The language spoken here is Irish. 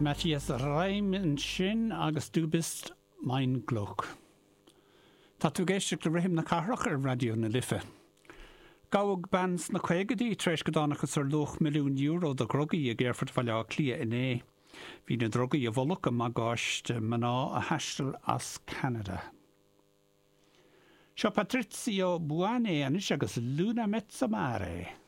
Matthias Reim in sin agus du bist mein gloch. Tá tú géisteach le rihim na carach ar radio na Life. Gawg bands na chuigedaí treis godánachas ar €2 milliún do grogaí a ggéirfort bhaile clia in é. Bhí na drogaí a bholach am agáist maná a heistil as Canada. Seo Patrizio Buane anis agus Luna Mezzamare.